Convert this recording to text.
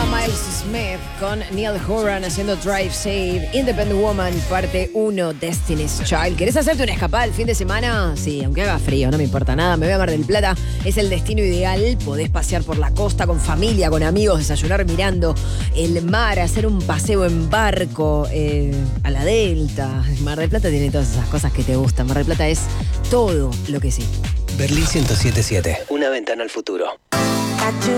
Miles Smith con Neil Horan haciendo Drive Safe, Independent Woman, parte 1, Destiny's Child. ¿Querés hacerte una escapada el fin de semana? Sí, aunque haga frío, no me importa nada. Me voy a Mar del Plata, es el destino ideal. Podés pasear por la costa con familia, con amigos, desayunar mirando el mar, hacer un paseo en barco a la Delta. Mar del Plata tiene todas esas cosas que te gustan. Mar del Plata es todo lo que sí. Berlín 107.7, una ventana al futuro.